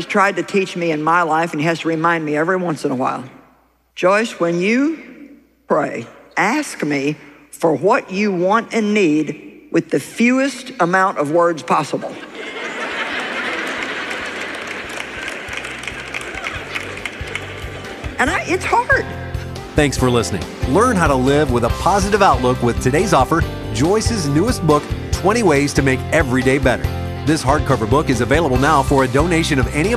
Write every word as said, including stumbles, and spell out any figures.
tried to teach me in my life, and he has to remind me every once in a while. Joyce, when you pray, ask me for what you want and need with the fewest amount of words possible. And I, it's hard. Thanks for listening. Learn how to live with a positive outlook with today's offer, Joyce's newest book, twenty Ways to Make Every Day Better. This hardcover book is available now for a donation of any